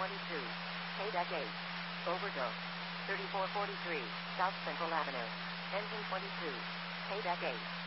22. Payback 8. Overdose. 3443, South Central Avenue. Engine 22. Payback 8.